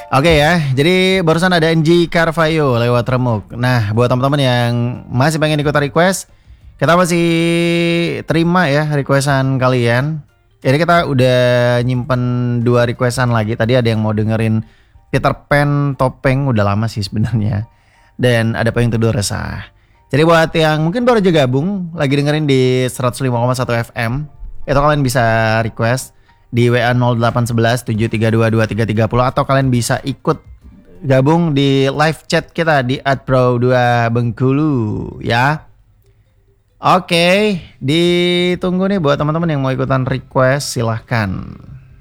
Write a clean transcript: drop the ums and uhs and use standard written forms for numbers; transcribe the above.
Oke ya, jadi barusan ada NG Carvayo lewat remuk. Nah, buat teman-teman yang masih pengen ikut request, kita masih terima ya requestan kalian. Jadi kita udah nyimpen 2 requestan lagi. Tadi ada yang mau dengerin Peter Pan Topeng, udah lama sih sebenarnya. Dan ada Payung Teduh Resah. Jadi buat yang mungkin baru aja gabung, lagi dengerin di 105,1 FM, itu kalian bisa request di WA 0811 732 2330 atau kalian bisa ikut gabung di live chat kita di @pro2 Bengkulu ya. Oke, ditunggu nih buat teman-teman yang mau ikutan request, silahkan.